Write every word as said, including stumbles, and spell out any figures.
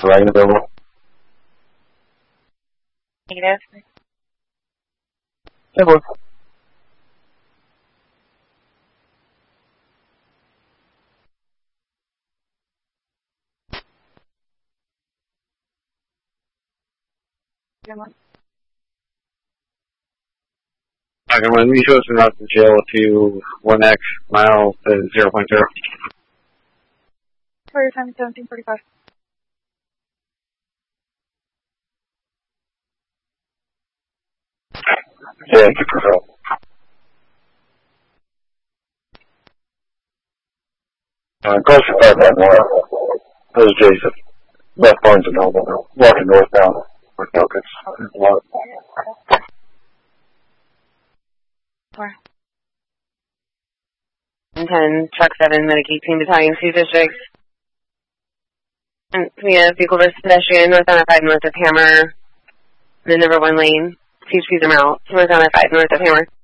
Rain available? Negative. Yeah, boy. I can run me shows from out to jail to one X mile to zero point zero. For your time is seventeen forty-five. Yeah, keep her help. Uh, close to five that more. This is Jason. Left Barnes and Noble. Walking northbound. With Elkins. Where? ten, Truck seven, Medic eighteen Battalion, two districts. And we have vehicle versus pedestrian, north on I five, north of Hammer. The number one lane. Two speeds are out. North on I five, north of Hammer.